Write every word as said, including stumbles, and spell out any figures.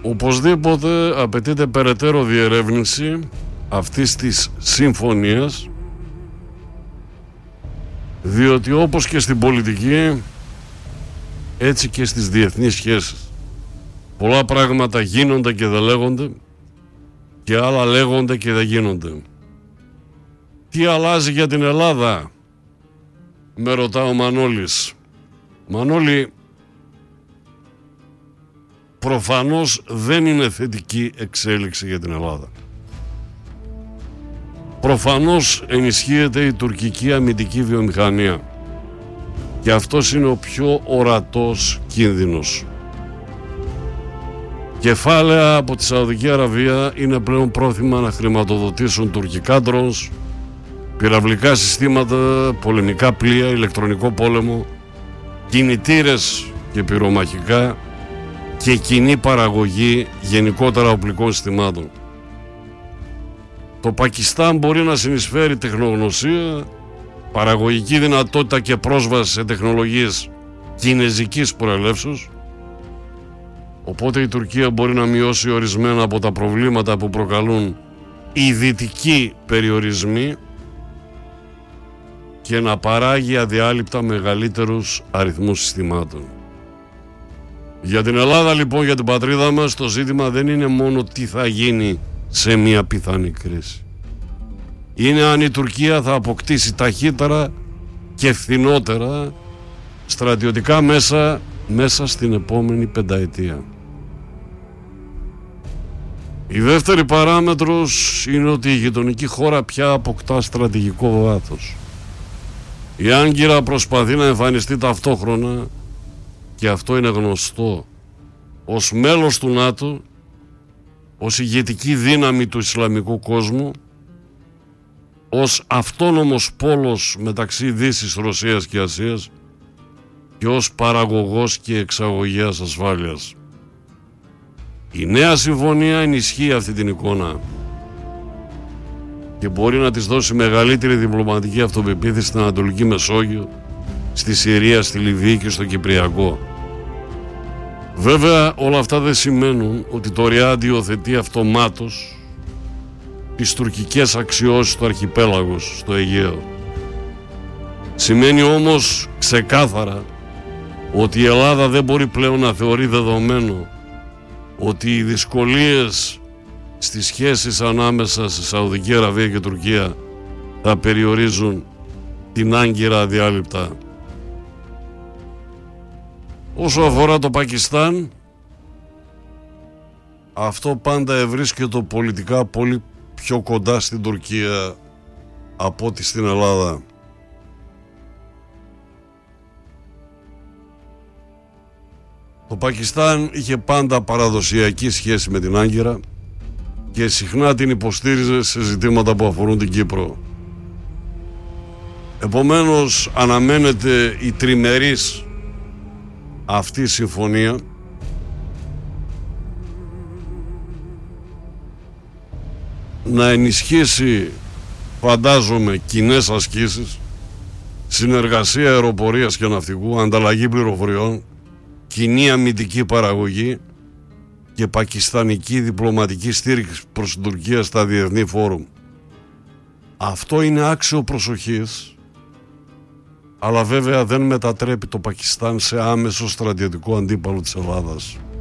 Οπωσδήποτε απαιτείται περαιτέρω διερεύνηση αυτής της συμφωνίας, διότι όπως και στην πολιτική, έτσι και στις διεθνείς σχέσεις, πολλά πράγματα γίνονται και δεν λέγονται και άλλα λέγονται και δεν γίνονται. Τι αλλάζει για την Ελλάδα, με ρωτά ο Μανώλης. Μανώλη, προφανώς δεν είναι θετική εξέλιξη για την Ελλάδα. Προφανώς ενισχύεται η τουρκική αμυντική βιομηχανία και αυτός είναι ο πιο ορατός κίνδυνος. Κεφάλαια από τη Σαουδική Αραβία είναι πλέον πρόθυμα να χρηματοδοτήσουν τουρκικά ντρόνς, πυραυλικά συστήματα, πολεμικά πλοία, ηλεκτρονικό πόλεμο, κινητήρες και πυρομαχικά και κοινή παραγωγή γενικότερα οπλικών συστημάτων. Το Πακιστάν μπορεί να συνεισφέρει τεχνογνωσία, παραγωγική δυνατότητα και πρόσβαση σε τεχνολογίες κινεζικής προελεύσεως, οπότε η Τουρκία μπορεί να μειώσει ορισμένα από τα προβλήματα που προκαλούν οι δυτικοί περιορισμοί και να παράγει αδιάλειπτα μεγαλύτερους αριθμούς συστημάτων. Για την Ελλάδα λοιπόν, για την πατρίδα μας, το ζήτημα δεν είναι μόνο τι θα γίνει σε μια πιθανή κρίση. Είναι αν η Τουρκία θα αποκτήσει ταχύτερα και φθηνότερα στρατιωτικά μέσα μέσα στην επόμενη πενταετία. Η δεύτερη παράμετρος είναι ότι η γειτονική χώρα πια αποκτά στρατηγικό βάθος. Η Άγκυρα προσπαθεί να εμφανιστεί ταυτόχρονα, και αυτό είναι γνωστό, ως μέλος του ΝΑΤΟ, ως ηγετική δύναμη του Ισλαμικού κόσμου, ως αυτόνομος πόλος μεταξύ Δύσης, Ρωσίας και Ασίας και ως παραγωγός και εξαγωγέας ασφάλειας. Η νέα συμφωνία ενισχύει αυτή την εικόνα και μπορεί να της δώσει μεγαλύτερη διπλωματική αυτοπεποίθηση στην Ανατολική Μεσόγειο, στη Συρία, στη Λιβύη και στο Κυπριακό. Βέβαια όλα αυτά δεν σημαίνουν ότι το Ριάντ υιοθετεί αυτομάτως τις τουρκικές αξιώσεις του αρχιπέλαγος στο Αιγαίο. Σημαίνει όμως ξεκάθαρα ότι η Ελλάδα δεν μπορεί πλέον να θεωρεί δεδομένο ότι οι δυσκολίες στις σχέσεις ανάμεσα σε Σαουδική Αραβία και Τουρκία θα περιορίζουν την Άγκυρα αδιάλειπτα. Όσο αφορά το Πακιστάν, αυτό πάντα ευρίσκεται πολιτικά πολύ πιο κοντά στην Τουρκία από ό,τι στην Ελλάδα. Το Πακιστάν είχε πάντα παραδοσιακή σχέση με την Άγκυρα και συχνά την υποστήριζε σε ζητήματα που αφορούν την Κύπρο. Επομένως αναμένεται η τριμερής αυτή συμφωνία να ενισχύσει, φαντάζομαι, κοινές ασκήσεις, συνεργασία αεροπορίας και ναυτικού, ανταλλαγή πληροφοριών, κοινή αμυντική παραγωγή και πακιστανική διπλωματική στήριξη προς την Τουρκία στα διεθνή φόρουμ. Αυτό είναι άξιο προσοχής, αλλά βέβαια δεν μετατρέπει το Πακιστάν σε άμεσο στρατιωτικό αντίπαλο της Ελλάδας.